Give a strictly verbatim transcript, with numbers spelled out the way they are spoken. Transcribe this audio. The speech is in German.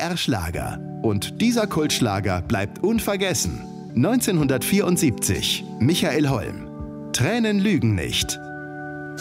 R-Schlager. Und dieser Kultschlager bleibt unvergessen. neunzehnhundertvierundsiebzig, Michael Holm. Tränen lügen nicht.